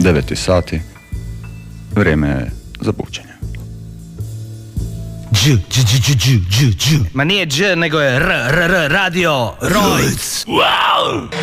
9 sati, vrijeme je za buđenje. Ma nije dž, nego je r, radio Rojc. Wow!